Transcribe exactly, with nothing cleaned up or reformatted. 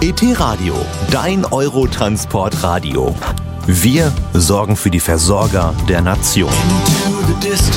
E T-Radio, dein Eurotransport-Radio. Wir sorgen für die Versorger der Nation. Into the distance.